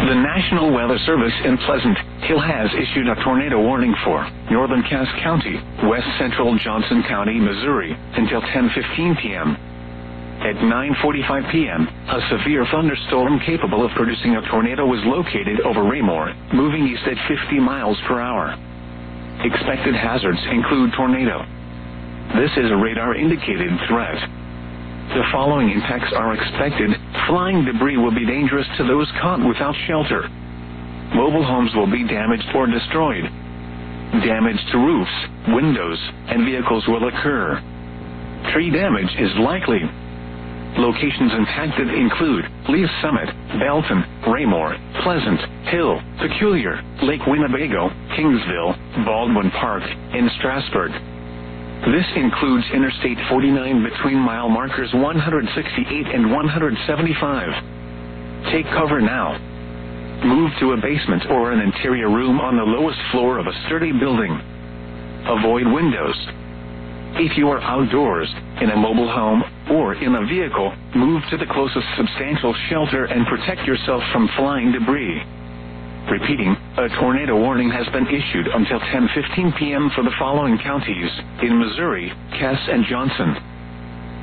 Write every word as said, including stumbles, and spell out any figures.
The National Weather Service in Pleasant Hill has issued a tornado warning for northern Cass County, west central Johnson County, Missouri, until ten fifteen p.m. At nine forty-five p.m., a severe thunderstorm capable of producing a tornado was located over Raymore, moving east at fifty miles per hour. Expected hazards include tornado. This is a radar-indicated threat. The following impacts are expected. Flying debris will be dangerous to those caught without shelter. Mobile homes will be damaged or destroyed. Damage to roofs, windows, and vehicles will occur. Tree damage is likely. Locations impacted include Lee's Summit, Belton, Raymore, Pleasant Hill, Peculiar, Lake Winnebago, Kingsville, Baldwin Park, and Strasburg. This includes Interstate forty-nine between mile markers one sixty-eight and one seventy-five. Take cover now. Move to a basement or an interior room on the lowest floor of a sturdy building. Avoid windows. If you are outdoors, in a mobile home, or in a vehicle, move to the closest substantial shelter and protect yourself from flying debris. Repeating, a tornado warning has been issued until ten fifteen p.m. for the following counties in Missouri: Cass and Johnson.